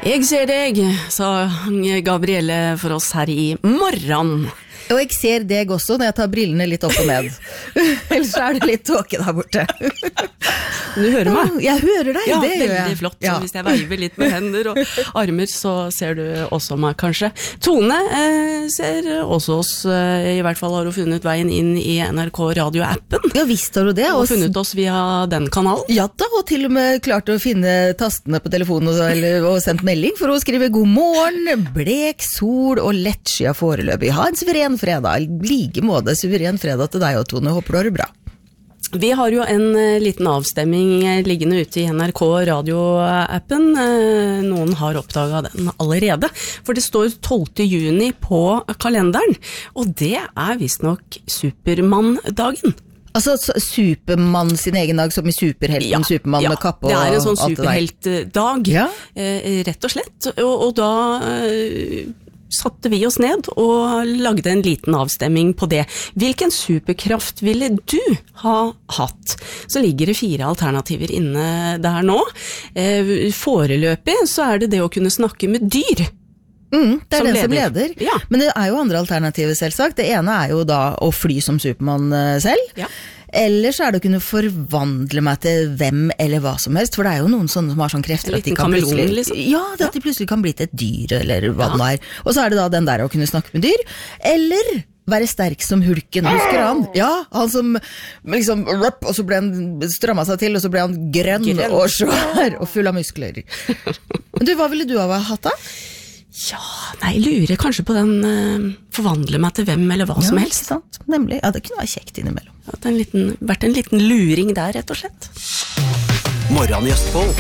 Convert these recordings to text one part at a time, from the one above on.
Jeg ser deg, sa Gabrielle for oss her i morgen. Og jeg ser deg også når jeg tar brillene litt opp og ned. Ellers er det litt tåke der borte. Du hører meg? Jeg hører deg, ja, det gjør jeg. Veldig flott. Ja. Hvis jeg veiver litt med hender og armer, så ser du også meg kanskje. Tone ser også oss, i hvert fall har hun funnet veien inn i NRK Radio-appen. Ja, visst har hun det. Og funnet oss via den kanalen. Ja da, og til og med klart å finne tastene på telefonen og sendt melding for å skrive god morgen, blek, sol og lettskia foreløpig. Ha en suveren fredag, like måte suveren fredag til deg og Tone, håper du har det bra. Vi har jo en liten avstemming liggende ute i NRK Radio-appen. Noen har oppdaget den allerede, for det står 12. juni på kalenderen, og det er visstnok Supermann-dagen. Altså Supermann sin egen dag, som i Superhelten, Supermann med kappe og alt det der. Ja, det er en sånn superheltdag, rett og slett. Og da satte vi oss ned og lagde en liten avstemming på det. Hvilken superkraft ville du ha hatt? Så ligger det 4 alternativer inne der nå. Foreløpig så er det å kunne snakke med dyr. Det er den som leder. Ja. Men det er jo andre alternativer selvsagt. Det ene er jo da å fly som Supermann selv. Ja. Eller så er det å kunne forvandle meg til hvem eller hva som helst, for det er jo noen sånne som har sånn krefter at de kan plutselig, liksom. Ja, det at de plutselig kan bli til et dyr eller hva det er. Og så er det da den der å kunne snakke med dyr, eller være sterk som Hulken, husker han? Ja, han som liksom, og så ble han strammet seg til, og så ble han grønn og svær og full av muskler. Men du, hva ville du ha hatt da? Ja, nei, jeg lurer kanskje på den forvandle meg til hvem eller hva som helst. Ja, ikke sant? Nemlig. Ja, det kunne være kjekt innimellom. Ja, det har vært en liten luring der, rett og slett. Morgen i Østfold.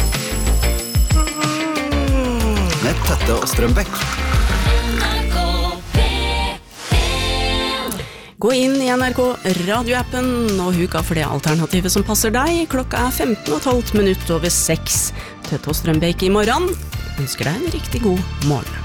Med Tøtte og Strømbekk. Gå inn i NRK Radio-appen og huk av for det alternativet som passer deg. Klokka er 15:12 over 6. Tøtte og Strømbekk i morgen. Ønsker deg en riktig god morgen.